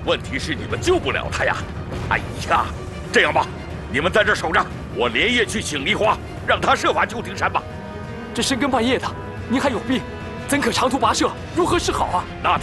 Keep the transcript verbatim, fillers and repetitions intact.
问题是你们救不了他呀！哎呀，这样吧，你们在这守着，我连夜去请梨花，让他设法救丁山吧。 这深更半夜的，您还有病，怎可长途跋涉？如何是好啊？ 那